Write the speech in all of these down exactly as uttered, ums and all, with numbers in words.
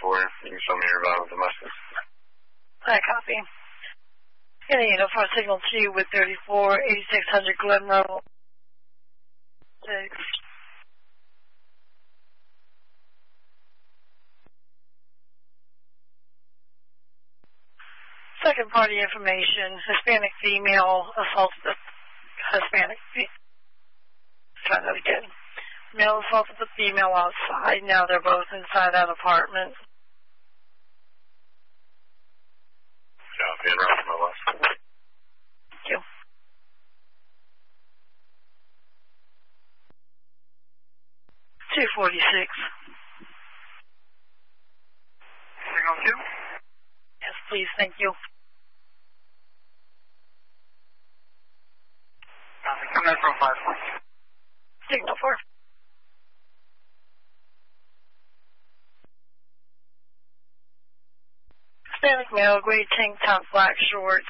four. You can show me your vital domestic. I copy. Getting you know, for signal two with thirty-four, eighty-six hundred Glen Road. Six. Second party information, Hispanic female assaulted the Hispanic female. Try that again. Male assaulted the female outside. Now they're both inside that apartment. Copy, and route my last. Thank you. two forty-six. Signal two? Yes, please, thank you. Copy, come in from five four. Signal four. Hispanic male, gray tank top, black shorts.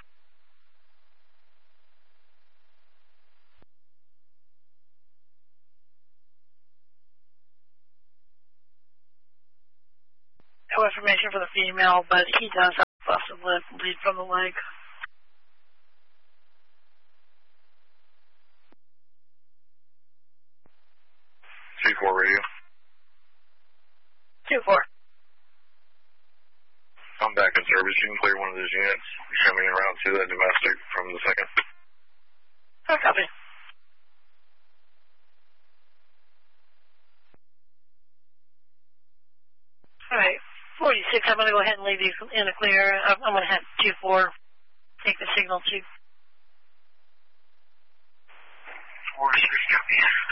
No information for the female, but he does have a busted lip and bleed from the leg. two four radio. two four. I'm back in service. You can clear one of those units. You're coming around to that domestic from the second. I copy. All right, forty-six. I'm going to go ahead and leave these in the clear. I'm, I'm going to have two four take the signal two. forty-six, copy.